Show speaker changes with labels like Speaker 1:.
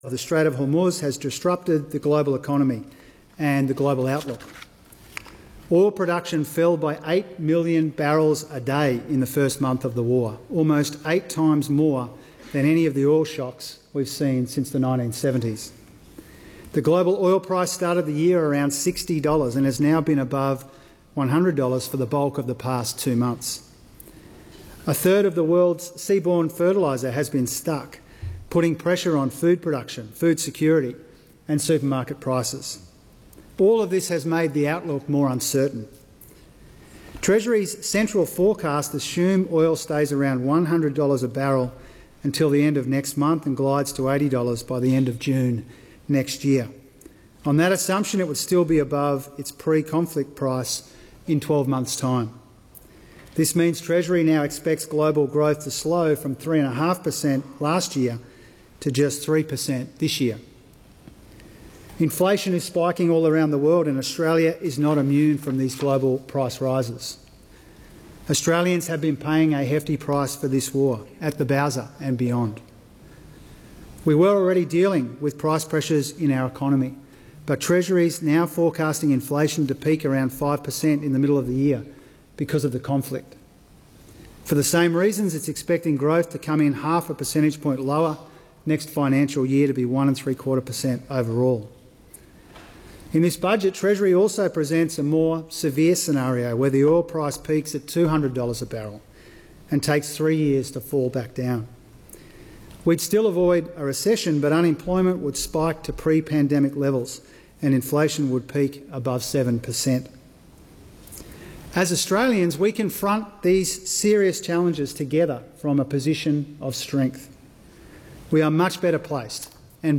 Speaker 1: The Strait of Hormuz has disrupted the global economy and the global outlook. Oil production fell by 8 million barrels a day in the first month of the war, almost 8 times more than any of the oil shocks we've seen since the 1970s. The global oil price started the year around $60 and has now been above $100 for the bulk of the past 2 months. A third of the world's seaborne fertiliser has been stuck, putting pressure on food production, food security and supermarket prices. All of this has made the outlook more uncertain. Treasury's central forecast assume oil stays around $100 a barrel until the end of next month and glides to $80 by the end of June next year. On that assumption, it would still be above its pre-conflict price in 12 months' time. This means Treasury now expects global growth to slow from 3.5% last year to just 3% this year. Inflation is spiking all around the world, and Australia is not immune from these global price rises. Australians have been paying a hefty price for this war at the Bowser and beyond. We were already dealing with price pressures in our economy, but Treasury is now forecasting inflation to peak around 5% in the middle of the year because of the conflict. For the same reasons, it's expecting growth to come in 0.5 percentage point lower next financial year to be 1.75% overall. In this budget, Treasury also presents a more severe scenario where the oil price peaks at $200 a barrel and takes 3 years to fall back down. We'd still avoid a recession, but unemployment would spike to pre-pandemic levels and inflation would peak above 7%. As Australians, we confront these serious challenges together from a position of strength. We are much better placed